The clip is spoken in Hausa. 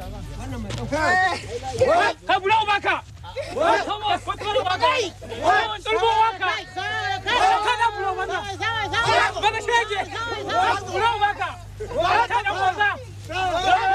wannan mai dauka ka bula baka Thomas ko bula baka tulbo baka kana bula baka bana shege bula baka kana boza